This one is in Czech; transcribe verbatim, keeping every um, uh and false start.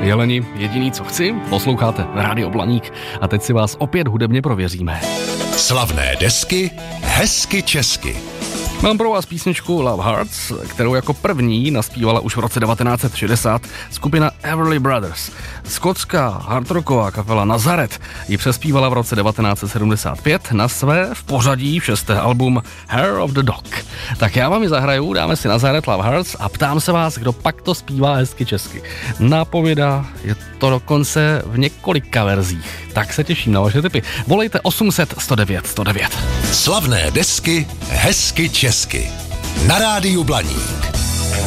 Jeleni, jediný co chci, posloucháte Rádio Blaník a teď si vás opět hudebně prověříme. Slavné desky, hezky česky. Mám pro vás písničku Love Hearts, kterou jako první naspívala už v roce devatenáct set šedesát skupina Everly Brothers. Skotská hardrocková kapela Nazareth ji přespívala v roce devatenáct set sedmdesát pět na své v pořadí šesté album Hair of the Dog. Tak já vám ji zahraju, dáme si Nazareth Love Hearts a ptám se vás, kdo pak to zpívá hezky česky. Nápověda je to dokonce v několika verzích. Tak se těším na vaše tipy. Volejte osm set sto devět sto devět. Slavné desky, hezky česky. Na Rádiu Blaník.